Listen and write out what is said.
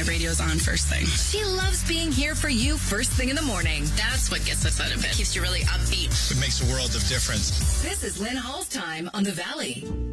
my radio's on first thing. She loves being here for you first thing in the morning. That's what gets us out of it. Keeps you really upbeat. It makes a world of difference. This is Lynn Hall's Time on The Valley.